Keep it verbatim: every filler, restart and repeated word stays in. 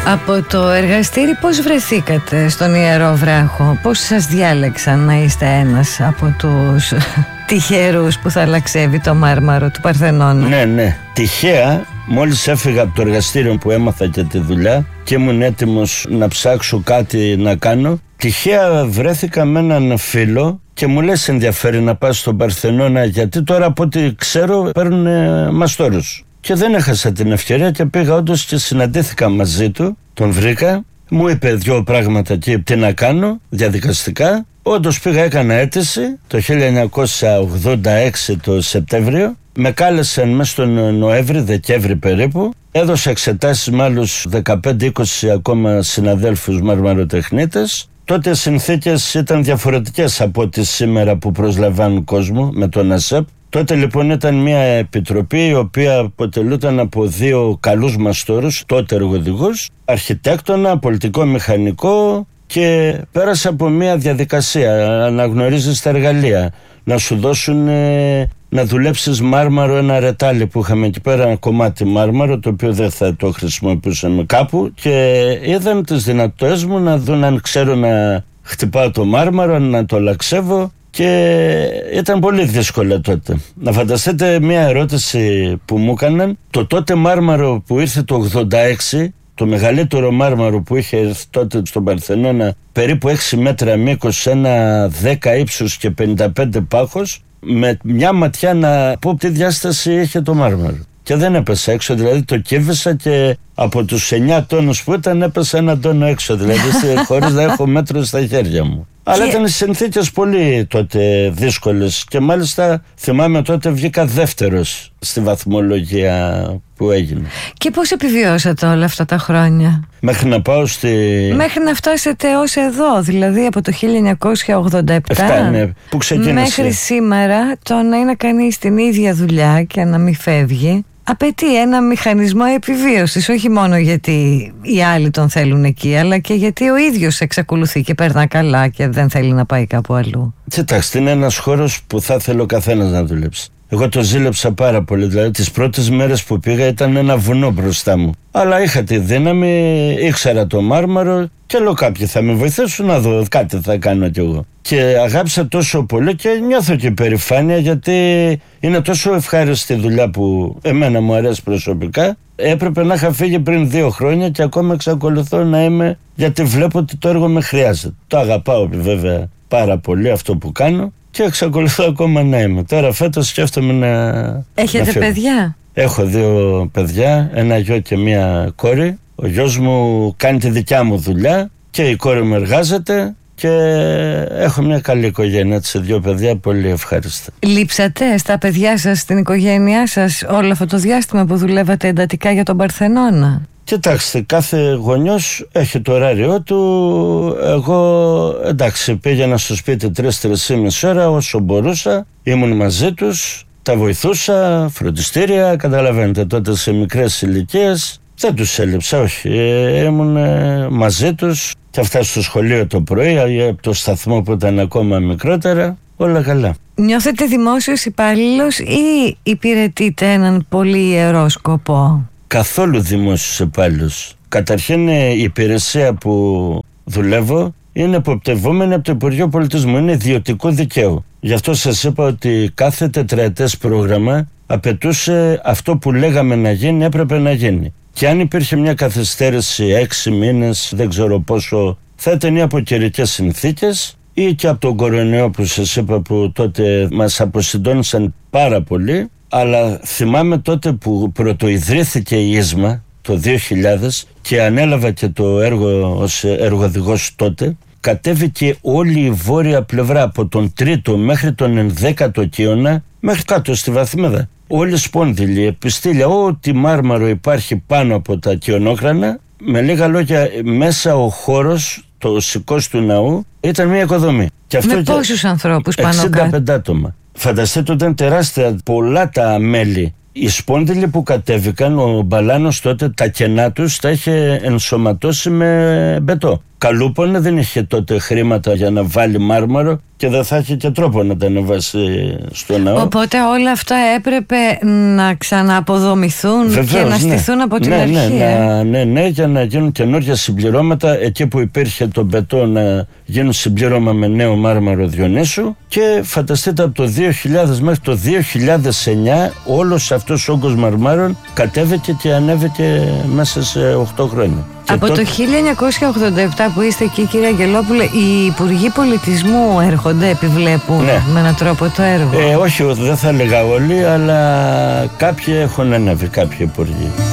Από το εργαστήρι πώς βρεθήκατε στον Ιερό Βράχο? Πώς σας διάλεξαν να είστε ένας από τους τυχερούς που θα αλλαξεύει το μάρμαρο του Παρθενώνα? Ναι, ναι. Τυχαία, μόλις έφυγα από το εργαστήριο που έμαθα και τη δουλειά και ήμουν έτοιμος να ψάξω κάτι να κάνω, τυχαία βρέθηκα με έναν φίλο και μου λέει: «Σε ενδιαφέρει να πας στον Παρθενώνα?» Γιατί τώρα από ό,τι ξέρω παίρνουν μαστόρους. Και δεν έχασα την ευκαιρία και πήγα όντως και συναντήθηκα μαζί του. Τον βρήκα, μου είπε δυο πράγματα εκεί τι να κάνω διαδικαστικά. Όντως πήγα, έκανα αίτηση το χίλια εννιακόσια ογδόντα έξι το Σεπτέμβριο. Με κάλεσαν μέσα στον Νοέμβρη, Δεκέμβρη περίπου. Έδωσα εξετάσεις με άλλους δεκαπέντε είκοσι ακόμα συναδέλφους μαρμαροτεχνίτες. Τότε οι συνθήκες ήταν διαφορετικές από ό,τι σήμερα που προσλαμβάνουν κόσμο με τον ΑΣΕΠ. Τότε λοιπόν ήταν μια επιτροπή η οποία αποτελούταν από δύο καλούς μαστόρους, τότε εργοδηγούς, αρχιτέκτονα, πολιτικό μηχανικό, και πέρασε από μια διαδικασία. Αναγνωρίζεις τα εργαλεία, να σου δώσουν ε, να δουλέψεις μάρμαρο, ένα ρετάλι που είχαμε εκεί πέρα, ένα κομμάτι μάρμαρο το οποίο δεν θα το χρησιμοποιούσαμε κάπου, και είδαν τις δυνατότητες μου να δουν αν ξέρω να χτυπάω το μάρμαρο, να το λαξεύω. Και ήταν πολύ δύσκολο τότε. Να φανταστείτε μια ερώτηση που μου έκαναν. Το τότε μάρμαρο που ήρθε το ογδόντα έξι, το μεγαλύτερο μάρμαρο που είχε έρθει τότε στον Παρθενώνα, περίπου έξι μέτρα μήκος, ένα δέκα ύψος και πενήντα πέντε πάχος, με μια ματιά να πω τι διάσταση είχε το μάρμαρο. Και δεν έπεσα έξω, δηλαδή το κύβησα και από τους εννιά τόνους που ήταν έπεσα ένα τόνο έξω, δηλαδή χωρίς να έχω μέτρο στα χέρια μου. Αλλά και... ήταν συνθήκες πολύ τότε δύσκολες και μάλιστα θυμάμαι τότε βγήκα δεύτερος στη βαθμολογία που έγινε. Και πώς επιβιώσατε όλα αυτά τα χρόνια? Μέχρι να πάω στη... Μέχρι να φτάσετε ως εδώ, δηλαδή από το χίλια εννιακόσια ογδόντα επτά Εφτά, ναι, που ξεκίνησε. Μέχρι σήμερα, το να είναι κανείς την ίδια δουλειά και να μην φεύγει απαιτεί ένα μηχανισμό επιβίωσης, όχι μόνο γιατί οι άλλοι τον θέλουν εκεί, αλλά και γιατί ο ίδιος εξακολουθεί και περνά καλά και δεν θέλει να πάει κάπου αλλού. Κοιτάξτε, είναι ένας χώρος που θα θέλω ο καθένας να δουλέψει. Εγώ το ζήλεψα πάρα πολύ, δηλαδή τις πρώτες μέρες που πήγα ήταν ένα βουνό μπροστά μου. Αλλά είχα τη δύναμη, ήξερα το μάρμαρο και λέω κάποιοι θα με βοηθήσουν να δω, κάτι θα κάνω κι εγώ. Και αγάπησα τόσο πολύ και νιώθω και περηφάνεια γιατί είναι τόσο ευχάριστη δουλειά που εμένα μου αρέσει προσωπικά. Έπρεπε να είχα φύγει πριν δύο χρόνια και ακόμα εξακολουθώ να είμαι, γιατί βλέπω ότι το έργο με χρειάζεται. Το αγαπάω βέβαια πάρα πολύ αυτό που κάνω και εξακολουθώ ακόμα να είμαι. Τώρα φέτος σκέφτομαι να... Έχετε να παιδιά? Έχω δύο παιδιά, ένα γιο και μία κόρη. Ο γιος μου κάνει τη δικιά μου δουλειά και η κόρη μου εργάζεται και έχω μια καλή οικογένεια, έτσι, δύο παιδιά πολύ ευχάριστα. Λείψατε στα παιδιά σας, στην οικογένειά σας, όλο αυτό το διάστημα που δουλεύατε εντατικά για τον Παρθενώνα? Κοιτάξτε, κάθε γονιός έχει το ωράριό του. Εγώ εντάξει πήγαινα στο σπίτι τρεις-τρεις και μισή ώρα όσο μπορούσα, ήμουν μαζί τους, τα βοηθούσα, φροντιστήρια, καταλαβαίνετε, τότε σε μικρές ηλικίες δεν τους έλειψα, όχι, ε, ήμουν ε, μαζί τους και αυτά στο σχολείο το πρωί, από το σταθμό που ήταν ακόμα μικρότερα, όλα καλά. Νιώθετε δημόσιος υπάλληλος ή υπηρετείτε έναν πολύ ιερό σκοπό? Καθόλου δημόσιος υπάλληλος. Καταρχήν η υπηρεσία που δουλεύω είναι εποπτευόμενη από το Υπουργείο Πολιτισμού, είναι ιδιωτικού δικαίου. Γι' αυτό σας είπα ότι κάθε τετραετές πρόγραμμα απαιτούσε αυτό που λέγαμε να γίνει, έπρεπε να γίνει. Και αν υπήρχε μια καθυστέρηση έξι μήνες, δεν ξέρω πόσο, θα ήταν ή από καιρικές συνθήκες ή και από τον κορονοϊό που σας είπα που τότε μας αποσυντώνησαν πάρα πολύ. Αλλά θυμάμαι τότε που πρωτοειδρύθηκε η ΙΣΜΑ το δύο χιλιάδες και ανέλαβα και το έργο ως εργοδηγός τότε, κατέβηκε όλη η βόρεια πλευρά από τον τρίτο μέχρι τον ενδέκατο κύωνα μέχρι κάτω στη βαθμίδα. Όλοι σπόνδυλοι, επιστήλια, ό,τι μάρμαρο υπάρχει πάνω από τα κυωνόκρανα. Με λίγα λόγια, μέσα ο χώρος, το σηκώς του ναού ήταν μια οικοδομή. Και αυτό με πόσους ανθρώπους πάνω κάτω? εξήντα πέντε άτομα. Φανταστείτε ότι ήταν τεράστια, πολλά τα μέλη. Οι σπόνδυλοι που κατέβηκαν, ο Μπαλάνος τότε τα κενά τους τα είχε ενσωματώσει με μπετό. καλούπωνε, δεν είχε τότε χρήματα για να βάλει μάρμαρο και δεν θα είχε και τρόπο να τα ανεβάσει στο ναό. Οπότε όλα αυτά έπρεπε να ξανααποδομηθούν. Βεβαίως, και να στηθούν ναι. από την ναι, αρχή. Ναι, ναι, ναι, ναι, για να γίνουν καινούργια συμπληρώματα εκεί που υπήρχε το μπετό να γίνουν συμπλήρωμα με νέο μάρμαρο Διονύσου. Και φανταστείτε, από το δύο χιλιάδες μέχρι το δύο χιλιάδες εννιά όλος αυτός ο όγκος μαρμάρων κατέβηκε και ανέβηκε μέσα σε οκτώ χρόνια. Από τότε... το χίλια εννιακόσια ογδόντα επτά που είστε εκεί, κύριε Αγγελόπουλε, οι υπουργοί πολιτισμού έρχονται, επιβλέπουν ναι. με έναν τρόπο το έργο? Ε, όχι, δεν θα έλεγα όλοι, αλλά κάποιοι έχουν ανέβει, κάποιοι υπουργοί.